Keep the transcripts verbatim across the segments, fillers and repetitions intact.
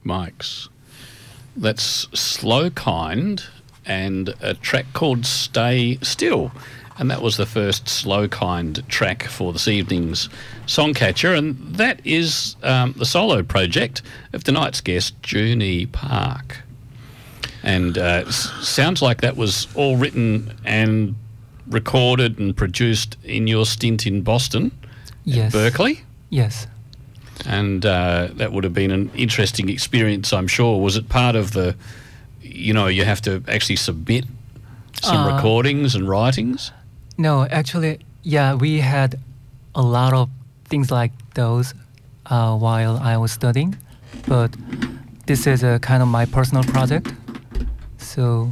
mics. That's Slowkind and a track called Stay Still. And that was the first Slowkind track for this evening's Songcatcher. And that is um, the solo project of tonight's guest, Junie Park. And uh, s- sounds like that was all written and recorded and produced in your stint in Boston, Yes. Berkeley. Yes. And uh, that would have been an interesting experience, I'm sure. Was it part of the, you know, you have to actually submit some Uh, recordings and writings? No, actually, yeah, we had a lot of things like those uh, while I was studying, but this is a kind of my personal project. So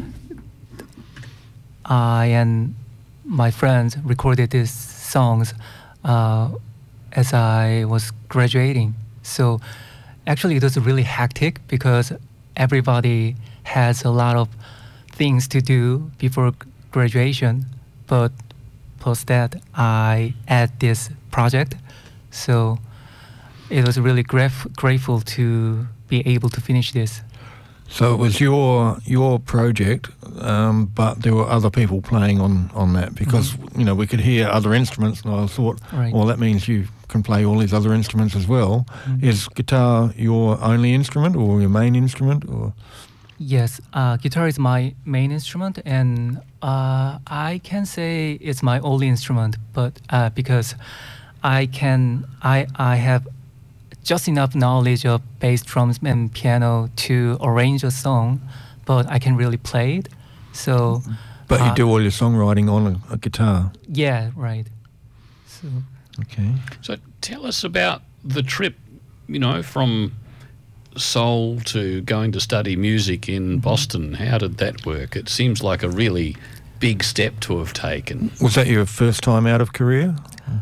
I and my friends recorded these songs uh, as I was graduating. So actually, it was really hectic because everybody has a lot of things to do before graduation. But post that, I add this project. So it was really graf- grateful to be able to finish this. So it was your your project, um, but there were other people playing on, on that because, mm-hmm. you know, we could hear other instruments, and I thought, right. well, that means you can play all these other instruments as well. Mm-hmm. Is guitar your only instrument or your main instrument? Or Yes, uh, guitar is my main instrument, and uh, I can say it's my only instrument, but uh, because I can, I I have just enough knowledge of bass, drums, and piano to arrange a song, but I can really play it. So, but uh, you do all your songwriting on a, a guitar. Yeah, right. So, okay. So tell us about the trip, you know, from soul to going to study music in Boston. How did that work? It seems like a really big step to have taken. Was that your first time out of Korea?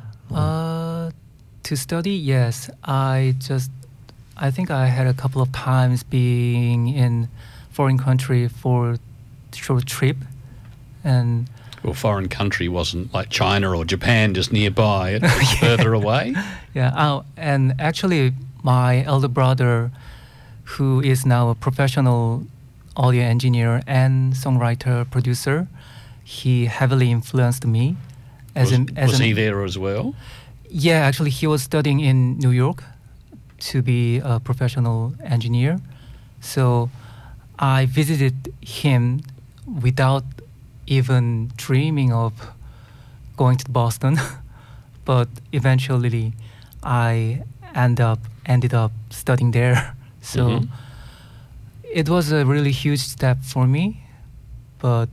Uh, to study, yes. I just, I think I had a couple of times being in foreign country for short trip, and well, foreign country wasn't like China or Japan just nearby. It was yeah. further away. Yeah. Oh, and actually, my elder brother, who is now a professional audio engineer and songwriter producer, he heavily influenced me. As was an, as was an, he there as well? Yeah, actually, he was studying in New York to be a professional engineer. So I visited him without even dreaming of going to Boston. But eventually, I end up ended up studying there. So mm-hmm. it was a really huge step for me. But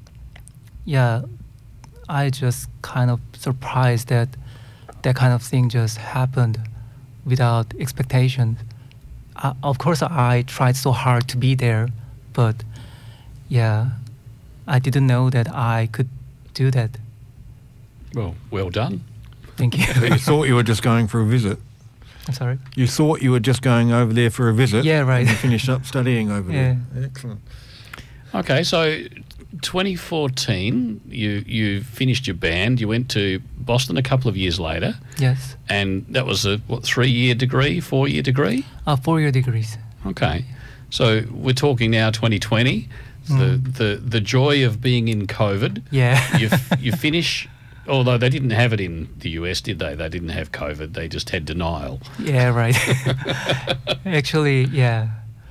yeah, I just kind of surprised that that kind of thing just happened without expectation. Uh, of course, I tried so hard to be there, but yeah, I didn't know that I could do that. Well, well done. Thank you. So you thought you were just going for a visit? I'm sorry? You thought you were just going over there for a visit? Yeah, right. And you finished up studying over yeah. there. Excellent. Okay, so twenty fourteen, you you finished your band. You went to Boston a couple of years later. Yes. And that was a, what, three-year degree, four-year degree? Uh, four-year degrees. Okay. So we're talking now twenty twenty, mm. the, the, the joy of being in COVID. Yeah. you, you finish... Although they didn't have it in the U S, did they? They didn't have COVID. They just had denial. Yeah, right. Actually, yeah.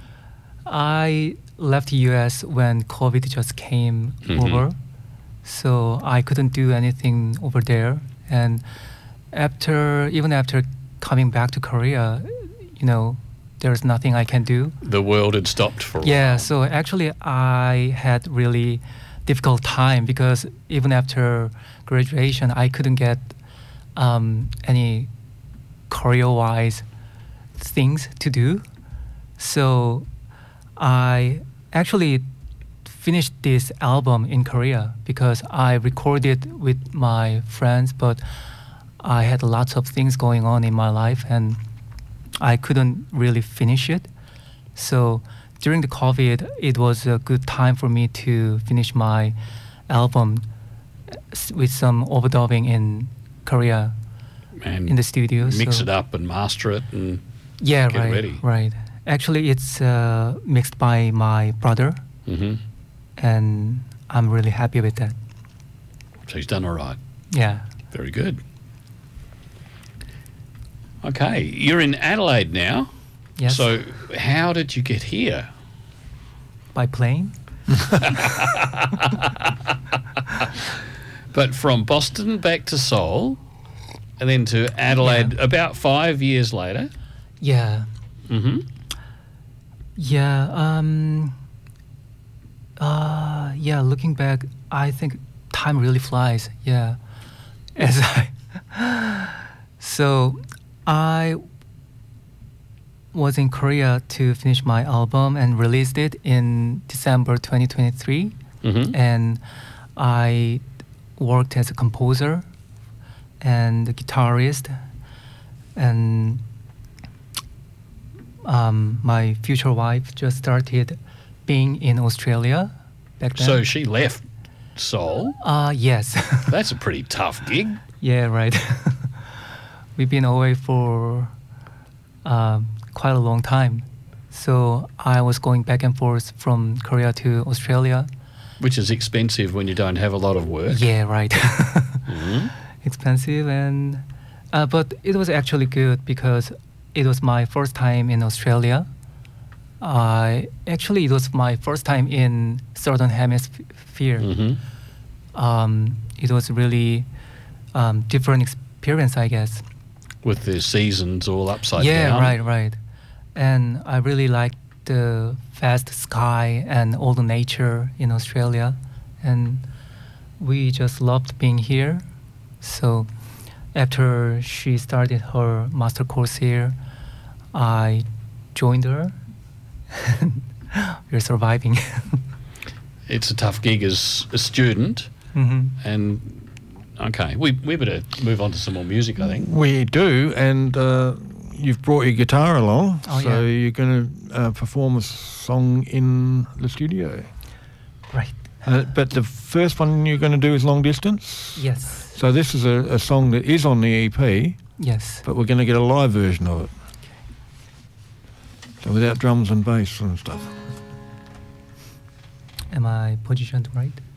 I left the U S when COVID just came mm-hmm. over. So I couldn't do anything over there. And after, even after coming back to Korea, you know, there's nothing I can do. The world had stopped for a yeah, while. So actually I had really difficult time because even after graduation, I couldn't get um, any career-wise things to do. So I actually finished this album in Korea because I recorded with my friends, but I had lots of things going on in my life and I couldn't really finish it. So during the COVID, it was a good time for me to finish my album with some overdubbing in Korea and in the studio. Mix so. it up and master it and yeah, get right, ready. right. Actually, it's uh, mixed by my brother, Mm-hmm. and I'm really happy with that. So he's done all right. Yeah. Very good. Okay, you're in Adelaide now. Yes. So how did you get here? By plane? But from Boston back to Seoul, and then to Adelaide Yeah. about five years later. Yeah. Mm-hmm. Yeah. Um, uh, yeah. Looking back, I think time really flies. Yeah. As I, so I was in Korea to finish my album and released it in December twenty twenty-three, Mm-hmm. and I worked as a composer and a guitarist, and um, my future wife just started being in Australia back then. So she left Seoul. uh, yes. That's a pretty tough gig. Yeah, right. We've been away for um, quite a long time. So I was going back and forth from Korea to Australia. Which is expensive when you don't have a lot of work. Yeah, right. Mm-hmm. Expensive, and uh, but it was actually good because it was my first time in Australia. I actually it was my first time in Southern Hemisphere. Mm-hmm. Um, it was really um, different experience, I guess. With the seasons all upside yeah, down. right, right. And I really liked the vast sky and all the nature in Australia, and we just loved being here. So after she started her master course here, I joined her. We're surviving. It's a tough gig as a student. hmm And okay, we we better move on to some more music, I think. We do, and uh, you've brought your guitar along, Oh, so yeah. you're going to uh, perform a song in the studio. Right. Uh, but the first one you're going to do is Long Distance. Yes. So this is a, a song that is on the E P, Yes. but we're going to get a live version of it. So without drums and bass and stuff. Am I positioned right?